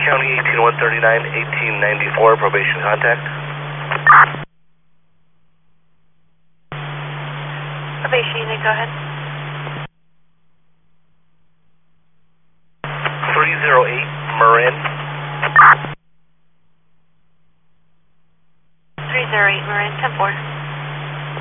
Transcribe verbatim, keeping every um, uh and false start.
County eighteen one thirty-nine, eighteen ninety-four, probation contact. Probation unit, go ahead. three zero eight, Marin. three zero eight, Marin, ten four.